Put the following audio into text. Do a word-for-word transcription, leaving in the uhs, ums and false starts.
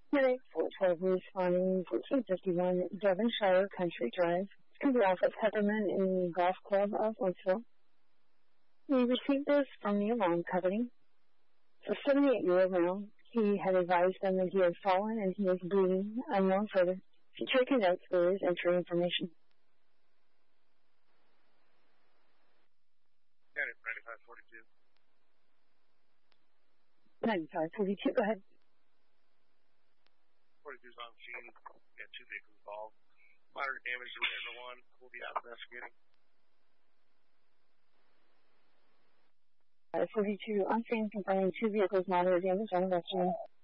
Unit four twelve responding fourteen fifty-one Devonshire Country Drive. To the office Peppermint in the Golf Club of Oakville. We received this from the alarm company. For seventy-eight year old, he had advised them that he had fallen and he was bleeding, unknown further. If you check your notes, there is entry information. ninety-five forty-two. ninety-five forty-two, go ahead. forty-two's on scene. We got two vehicles involved. Moderate damage to the one. We'll be out investigating. forty-two on scene confirming two vehicles moderate damage on investigating.